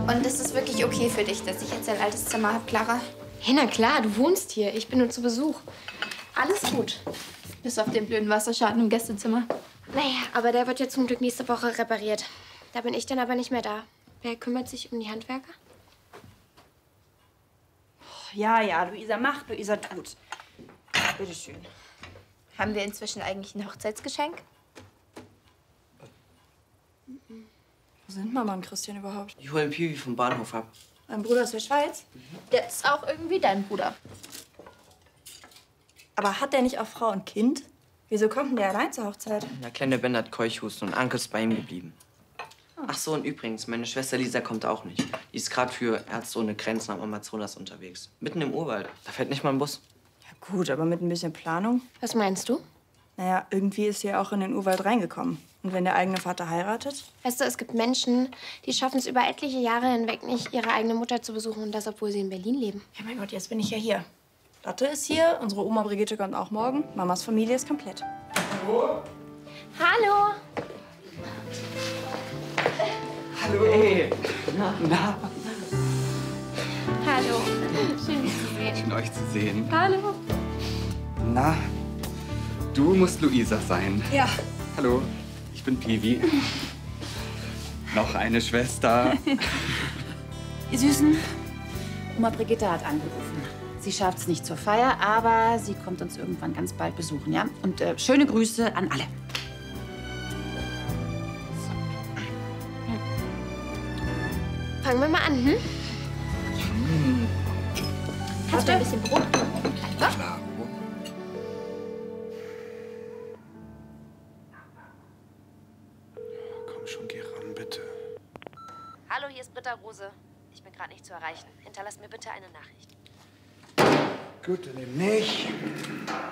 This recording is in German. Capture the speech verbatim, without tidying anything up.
Und ist es wirklich okay für dich, dass ich jetzt ein altes Zimmer habe, Clara? Hey, na klar, du wohnst hier. Ich bin nur zu Besuch. Alles gut. Bis auf den blöden Wasserschaden im Gästezimmer. Naja, aber der wird ja zum Glück nächste Woche repariert. Da bin ich dann aber nicht mehr da. Wer kümmert sich um die Handwerker? Ja, ja, Luisa macht, Luisa tut. Bitte schön. Haben wir inzwischen eigentlich ein Hochzeitsgeschenk? Wo sind Mama und Christian überhaupt? Ich hole den Piwi vom Bahnhof ab. Mein Bruder aus der Schweiz? Der ist auch irgendwie dein Bruder. Aber hat der nicht auch Frau und Kind? Wieso kommt denn der allein zur Hochzeit? Der kleine Ben hat Keuchhusten und Anke ist bei ihm geblieben. Ach so, und übrigens, meine Schwester Lisa kommt auch nicht. Die ist gerade für Ärzte ohne Grenzen am Amazonas unterwegs. Mitten im Urwald. Da fährt nicht mal ein Bus. Ja gut, aber mit ein bisschen Planung. Was meinst du? Naja, irgendwie ist sie ja auch in den Urwald reingekommen. Und wenn der eigene Vater heiratet? Weißt du, es gibt Menschen, die schaffen es über etliche Jahre hinweg nicht, ihre eigene Mutter zu besuchen. Und das, obwohl sie in Berlin leben. Ja, mein Gott, jetzt bin ich ja hier. Lotte ist hier, unsere Oma Brigitte kommt auch morgen. Mamas Familie ist komplett. Hallo. Hallo. Hallo. Hey. Na, na. Hallo. Schön, dich zu sehen. Schön, euch zu sehen. Hallo. Na, du musst Luisa sein. Ja. Hallo, ich bin Piwi. Noch eine Schwester. Ihr Süßen, Oma Brigitte hat angerufen. Sie schafft es nicht zur Feier, aber sie kommt uns irgendwann ganz bald besuchen, ja? Und äh, schöne Grüße an alle. Fangen wir mal an, hm? Hm. Hast du ein bisschen Brot? Klar. Komm schon, geh ran, bitte. Hallo, hier ist Britta Rose. Ich bin gerade nicht zu erreichen. Hinterlass mir bitte eine Nachricht. Gut, dann eben nicht.